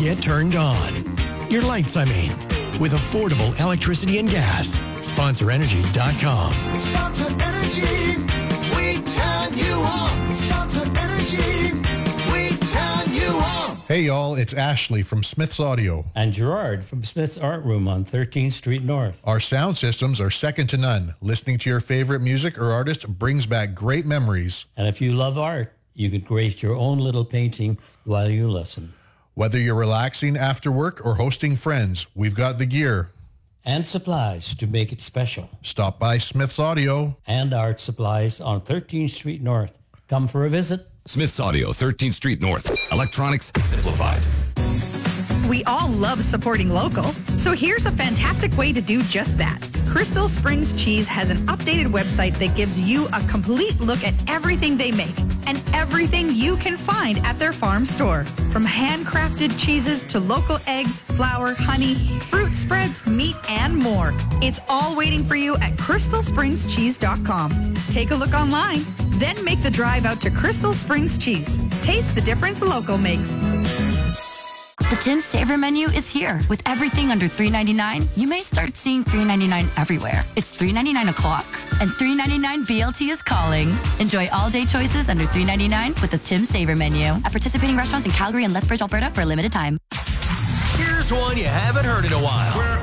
Get turned on. Your lights, I mean. With affordable electricity and gas. SponsorEnergy.com. Sponsor Energy, we turn you on. Sponsor Energy, we turn you on. Hey, y'all, it's Ashley from Smith's Audio. And Gerard from Smith's Art Room on 13th Street North. Our sound systems are second to none. Listening to your favorite music or artist brings back great memories. And if you love art, you can create your own little painting while you listen. Whether you're relaxing after work or hosting friends, we've got the gear. And supplies to make it special. Stop by Smith's Audio. And art supplies on 13th Street North. Come for a visit. Smith's Audio, 13th Street North. Electronics simplified. We all love supporting local, so here's a fantastic way to do just that. Crystal Springs Cheese has an updated website that gives you a complete look at everything they make and everything you can find at their farm store. From handcrafted cheeses to local eggs, flour, honey, fruit spreads, meat, and more. It's all waiting for you at crystalspringscheese.com. Take a look online, then make the drive out to Crystal Springs Cheese. Taste the difference local makes. The Tim's Saver menu is here. With everything under $3.99, you may start seeing $3.99 everywhere. It's $3.99 o'clock, and $3.99 BLT is calling. Enjoy all-day choices under $3.99 with the Tim's Saver menu at participating restaurants in Calgary and Lethbridge, Alberta for a limited time. Here's one you haven't heard in a while. We're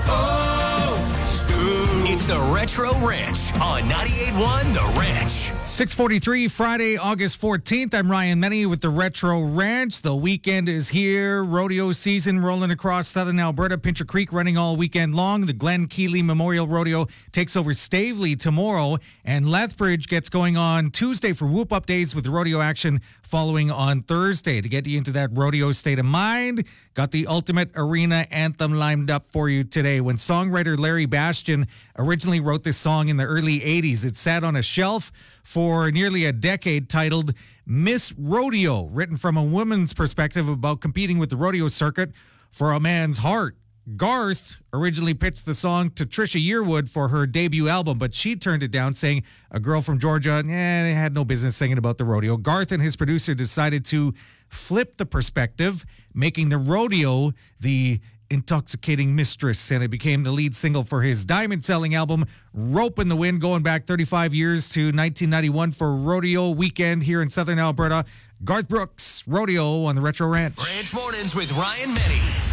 old school. It's the Retro Ranch on 98.1 The Ranch. 6:43, Friday, August 14th. I'm Ryan Menny with the Retro Ranch. The weekend is here. Rodeo season rolling across southern Alberta. Pincher Creek running all weekend long. The Glen Keeley Memorial Rodeo takes over Stavely tomorrow. And Lethbridge gets going on Tuesday for Whoop Up Days with the rodeo action following on Thursday. To get you into that rodeo state of mind, got the ultimate arena anthem lined up for you today. When songwriter Larry Bastian originally wrote this song in the early 80s, it sat on a shelf for nearly a decade, titled Miss Rodeo, written from a woman's perspective about competing with the rodeo circuit for a man's heart. Garth originally pitched the song to Trisha Yearwood for her debut album, but she turned it down, saying a girl from Georgia had no business singing about the rodeo. Garth and his producer decided to flip the perspective, making the rodeo the intoxicating mistress, and it became the lead single for his diamond-selling album, Rope in the Wind, going back 35 years to 1991 for Rodeo Weekend here in southern Alberta. Garth Brooks, Rodeo on the Retro Ranch. Ranch Mornings with Ryan Menny.